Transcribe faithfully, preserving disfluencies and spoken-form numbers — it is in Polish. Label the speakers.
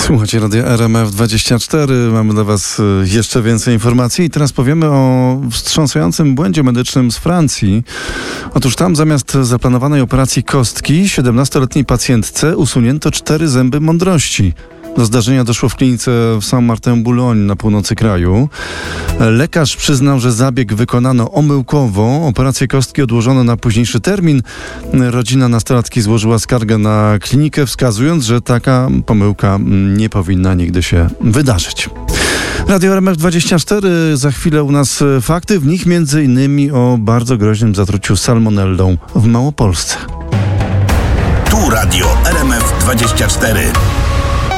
Speaker 1: Słuchajcie, Radio R M F dwadzieścia cztery. Mamy dla Was jeszcze więcej informacji i teraz powiemy o wstrząsającym błędzie medycznym z Francji. Otóż tam zamiast zaplanowanej operacji kostki siedemnastoletniej pacjentce usunięto cztery zęby mądrości. Do zdarzenia doszło w klinice w Saint-Martin-Boulogne na północy kraju. Lekarz przyznał, że zabieg wykonano omyłkowo. Operację kostki odłożono na późniejszy termin. Rodzina nastolatki złożyła skargę na klinikę, wskazując, że taka pomyłka nie powinna nigdy się wydarzyć. Radio R M F dwadzieścia cztery. Za chwilę u nas fakty, w nich między innymi o bardzo groźnym zatruciu salmonellą w Małopolsce.
Speaker 2: Tu Radio R M F dwadzieścia cztery.